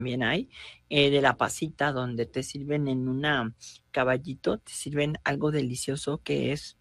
también hay, de la pasita, donde te sirven en una caballito, te sirven algo delicioso que es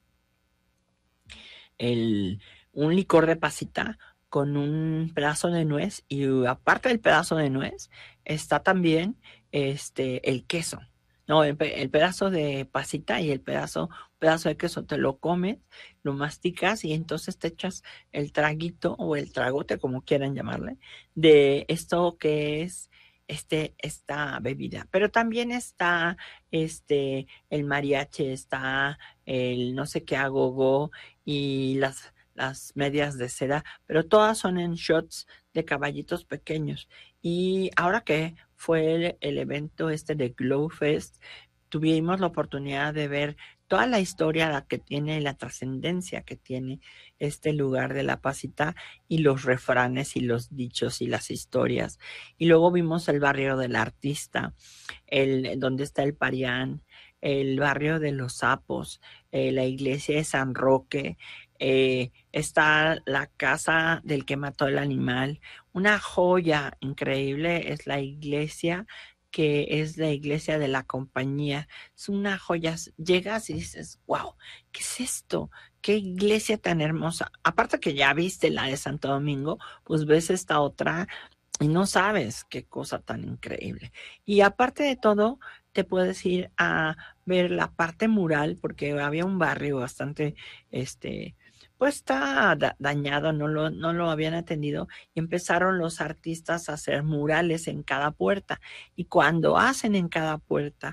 el, un licor de pasita con un pedazo de nuez y aparte del pedazo de nuez está también el queso. No, el pedazo de pasita y el pedazo de queso te lo comes, lo masticas y entonces te echas el traguito o el tragote, como quieran llamarle, de esto que es esta bebida. Pero también está el mariachi, está el no sé qué agogo y las medias de seda, pero todas son en shots de caballitos pequeños. Y ahora que fue el evento de Glow Fest, tuvimos la oportunidad de ver toda la historia la que tiene, la trascendencia que tiene este lugar de La Pasita y los refranes y los dichos y las historias. Y luego vimos el barrio del artista, donde está el Parián, el barrio de los sapos, la iglesia de San Roque, está la casa del que mató el animal. Una joya increíble es la iglesia, que es la iglesia de la compañía. Es una joya. Llegas y dices, wow, ¿qué es esto? Qué iglesia tan hermosa. Aparte que ya viste la de Santo Domingo, pues ves esta otra y no sabes qué cosa tan increíble. Y aparte de todo, te puedes ir a ver la parte mural, porque había un barrio bastante, pues está dañado, no lo habían atendido, y empezaron los artistas a hacer murales en cada puerta. Y cuando hacen en cada puerta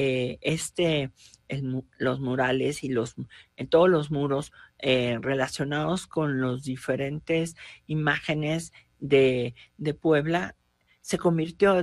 los murales y en todos los muros relacionados con los diferentes imágenes de Puebla, se convirtió